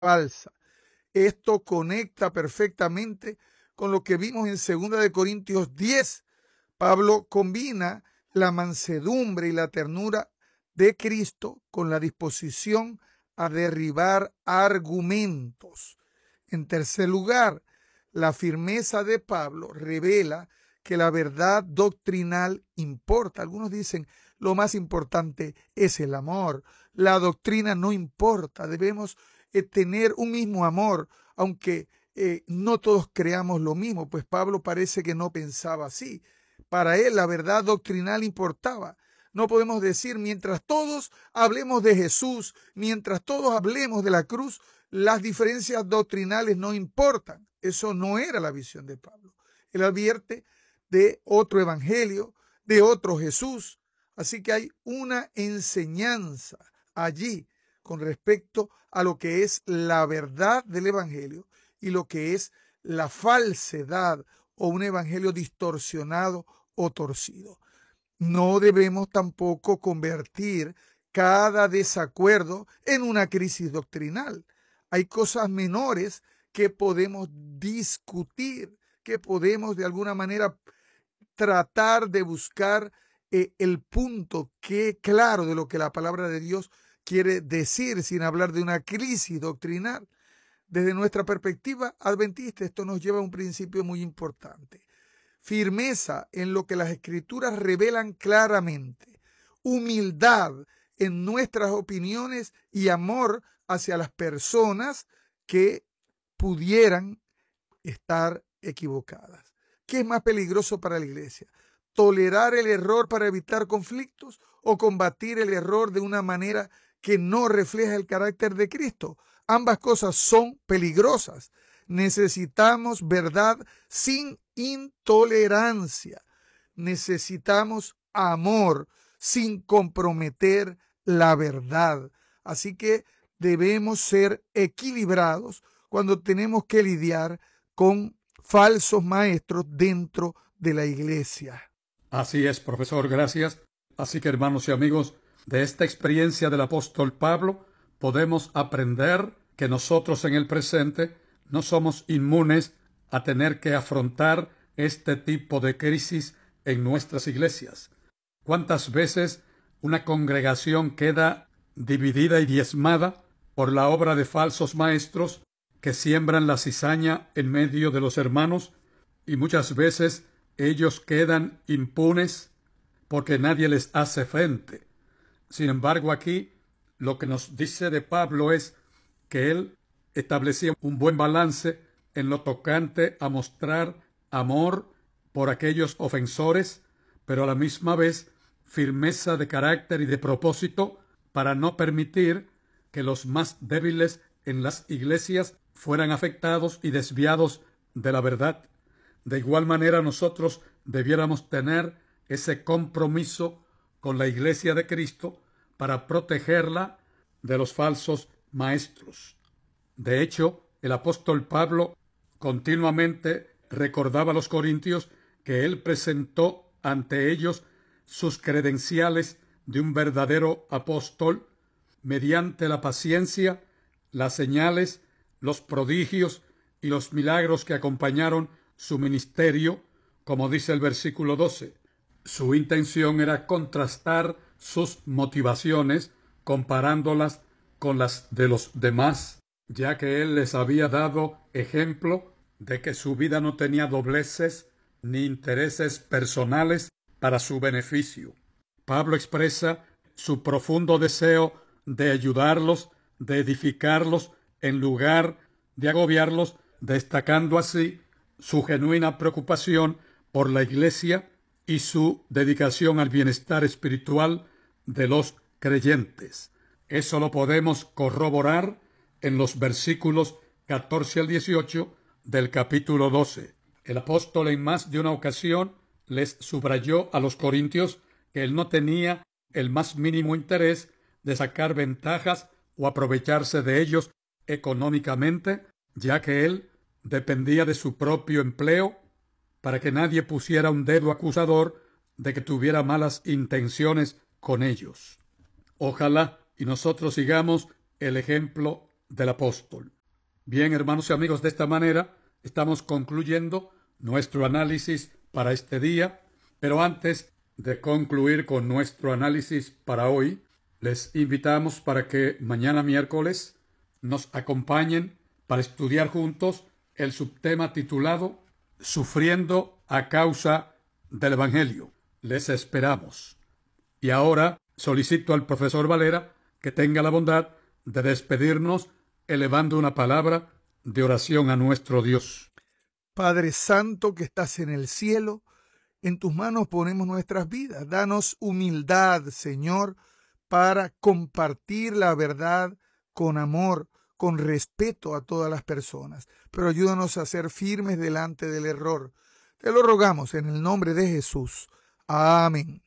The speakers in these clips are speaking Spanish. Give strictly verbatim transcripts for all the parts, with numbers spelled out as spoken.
falsa. Esto conecta perfectamente con lo que vimos en segunda de Corintios diez. Pablo combina la mansedumbre y la ternura de Cristo con la disposición a derribar argumentos. En tercer lugar, la firmeza de Pablo revela que la verdad doctrinal importa. Algunos dicen, lo más importante es el amor. La doctrina no importa. Debemos eh, tener un mismo amor, aunque eh, no todos creamos lo mismo, pues Pablo parece que no pensaba así. Para él la verdad doctrinal importaba. No podemos decir, mientras todos hablemos de Jesús, mientras todos hablemos de la cruz, las diferencias doctrinales no importan. Eso no era la visión de Pablo. Él advierte de otro evangelio, de otro Jesús. Así que hay una enseñanza allí con respecto a lo que es la verdad del evangelio y lo que es la falsedad o un evangelio distorsionado o torcido. No debemos tampoco convertir cada desacuerdo en una crisis doctrinal. Hay cosas menores que podemos discutir, que podemos de alguna manera tratar de buscar eh, el punto que claro de lo que la palabra de Dios quiere decir sin hablar de una crisis doctrinal. Desde nuestra perspectiva adventista, esto nos lleva a un principio muy importante. Firmeza en lo que las Escrituras revelan claramente, humildad en nuestras opiniones y amor hacia las personas que pudieran estar equivocadas. ¿Qué es más peligroso para la iglesia? ¿Tolerar el error para evitar conflictos o combatir el error de una manera que no refleja el carácter de Cristo? Ambas cosas son peligrosas. Necesitamos verdad sin intolerancia. Necesitamos amor sin comprometer la verdad. Así que debemos ser equilibrados cuando tenemos que lidiar con falsos maestros dentro de la iglesia. Así es, profesor, gracias. Así que, hermanos y amigos, de esta experiencia del apóstol Pablo podemos aprender que nosotros en el presente no somos inmunes a tener que afrontar este tipo de crisis en nuestras iglesias. ¿Cuántas veces una congregación queda dividida y diezmada por la obra de falsos maestros que siembran la cizaña en medio de los hermanos? Y muchas veces ellos quedan impunes porque nadie les hace frente. Sin embargo, aquí lo que nos dice de Pablo es que él establecía un buen balance en lo tocante a mostrar amor por aquellos ofensores, pero a la misma vez firmeza de carácter y de propósito para no permitir que los más débiles en las iglesias fueran afectados y desviados de la verdad. De igual manera, nosotros debiéramos tener ese compromiso con la iglesia de Cristo para protegerla de los falsos maestros. De hecho, el apóstol Pablo continuamente recordaba a los corintios que él presentó ante ellos sus credenciales de un verdadero apóstol mediante la paciencia, las señales, los prodigios y los milagros que acompañaron su ministerio, como dice el versículo doce. Su intención era contrastar sus motivaciones comparándolas con las de los demás, ya que él les había dado ejemplo de que su vida no tenía dobleces ni intereses personales para su beneficio. Pablo expresa su profundo deseo de ayudarlos, de edificarlos, en lugar de agobiarlos, destacando así su genuina preocupación por la iglesia y su dedicación al bienestar espiritual de los creyentes. Eso lo podemos corroborar en los versículos catorce al dieciocho del capítulo doce. El apóstol en más de una ocasión les subrayó a los corintios que él no tenía el más mínimo interés de sacar ventajas o aprovecharse de ellos económicamente, ya que él dependía de su propio empleo para que nadie pusiera un dedo acusador de que tuviera malas intenciones con ellos. Ojalá y nosotros sigamos el ejemplo del apóstol. Bien, hermanos y amigos, de esta manera estamos concluyendo nuestro análisis para este día, pero antes de concluir con nuestro análisis para hoy, les invitamos para que mañana miércoles nos acompañen para estudiar juntos el subtema titulado Sufriendo a causa del Evangelio. Les esperamos. Y ahora solicito al profesor Valera que tenga la bondad de despedirnos elevando una palabra de oración a nuestro Dios. Padre Santo que estás en el cielo, en tus manos ponemos nuestras vidas. Danos humildad, Señor, para compartir la verdad con amor, con respeto a todas las personas. Pero ayúdanos a ser firmes delante del error. Te lo rogamos en el nombre de Jesús. Amén.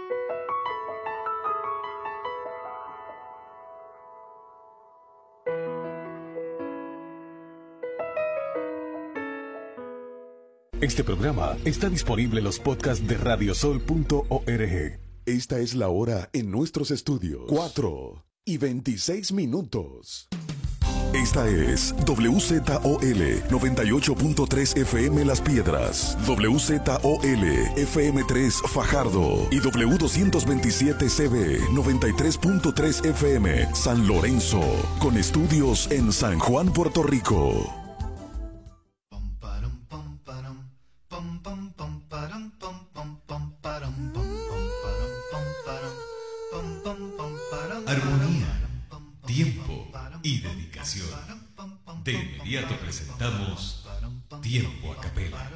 Este programa está disponible en los podcasts de radiosol punto org. Esta es la hora en nuestros estudios. cuatro y veintiséis minutos. Esta es W Z O L noventa y ocho punto tres F M Las Piedras, W Z O L F M tres Fajardo y W doscientos veintisiete C B noventa y tres punto tres F M San Lorenzo, con estudios en San Juan, Puerto Rico. Armonía, tiempo y dedicación. De inmediato presentamos Tiempo a Capela.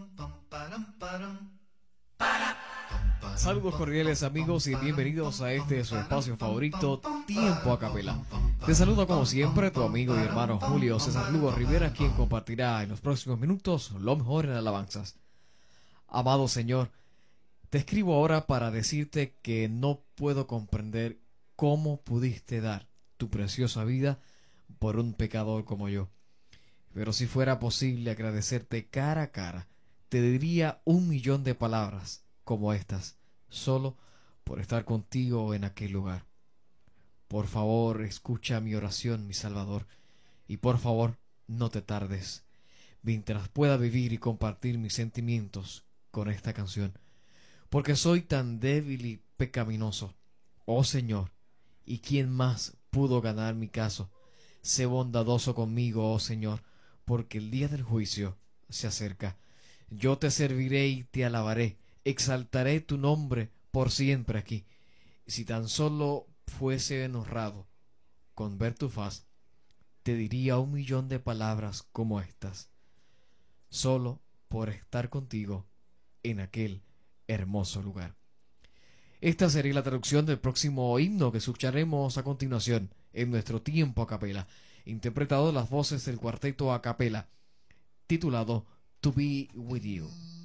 Saludos cordiales amigos y bienvenidos a este su espacio favorito, Tiempo a Capela. Te saluda como siempre tu amigo y hermano Julio César Lugo Rivera, quien compartirá en los próximos minutos lo mejor en alabanzas. Amado Señor, te escribo ahora para decirte que no puedo comprender cómo pudiste dar tu preciosa vida por un pecador como yo. Pero si fuera posible agradecerte cara a cara, te diría un millón de palabras como estas, solo por estar contigo en aquel lugar. Por favor, escucha mi oración, mi Salvador, y por favor, no te tardes, mientras pueda vivir y compartir mis sentimientos con esta canción, porque soy tan débil y pecaminoso. Oh Señor, ¿y quién más pudo ganar mi caso? Sé bondadoso conmigo, oh Señor, porque el día del juicio se acerca. Yo te serviré y te alabaré, exaltaré tu nombre por siempre aquí. Si tan solo fuese honrado con ver tu faz, te diría un millón de palabras como estas, solo por estar contigo en aquel hermoso lugar. Esta sería la traducción del próximo himno que escucharemos a continuación en nuestro tiempo a capela, interpretado las voces del cuarteto a capela, titulado To Be With You.